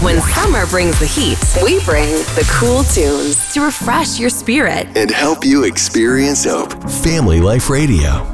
When summer brings the heat, we bring the cool tunes to refresh your spirit and help you experience hope. Family Life Radio.